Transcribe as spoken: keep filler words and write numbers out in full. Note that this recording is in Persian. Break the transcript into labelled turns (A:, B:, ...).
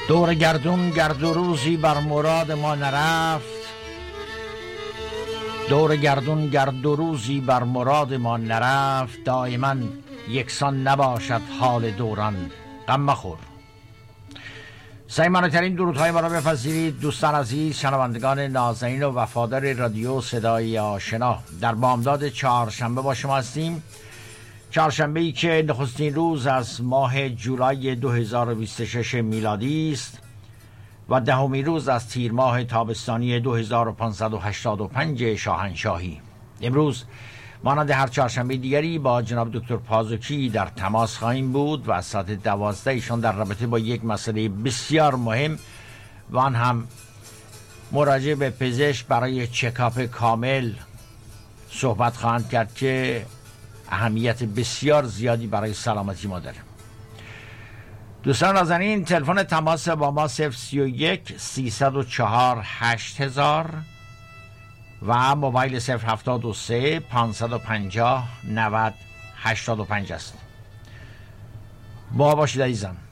A: دور گردون گرد و روزی بر مراد ما نرفت، دور گردون گرد و روزی بر مراد ما نرفت، دائما یکسان نباشد حال دوران، غم مخور. صمیمانه‌ترین درودهای ما را بپذیرید دوستان عزیز، شنوندگان نازنین و وفادار رادیو صدای آشنا. در بامداد چهارشنبه با شما هستیم، چهارشنبه ای که نخستین روز از ماه جولای دو هزار و بیست و شش میلادی است و دهمین روز از تیر ماه تابستانی دو هزار و پانصد و هشتاد و پنج شاهنشاهی. امروز مانند هر چهارشنبه دیگری با جناب دکتر پازوکی در تماس خواهیم بود و از ساعت دوازده ایشان در رابطه با یک مسئله بسیار مهم و آن هم مراجعه به پزشک برای چکاپ کامل صحبت خواهند کرد که اهمیت بسیار زیادی برای سلامتی ما داره. دوستان نازنین، تلفن تماس با ما صفر سی و یک سیصد و چهار هشت هزار و موبایل صفر هفتاد و سه پانصد و پنجاه نود هشتاد و پنج است. با باشید عزیزان.